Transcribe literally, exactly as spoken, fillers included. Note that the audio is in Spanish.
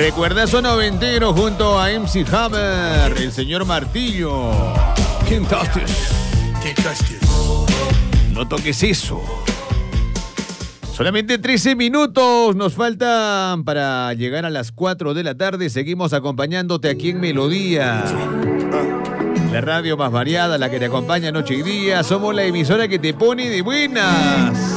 Recuerdazo noventero junto a M C Hammer, el señor Martillo. ¿Quién toques? No toques eso. Solamente trece minutos nos faltan para llegar a las cuatro de la tarde. Seguimos acompañándote aquí en Melodía. La radio más variada, la que te acompaña noche y día. Somos la emisora que te pone de buenas.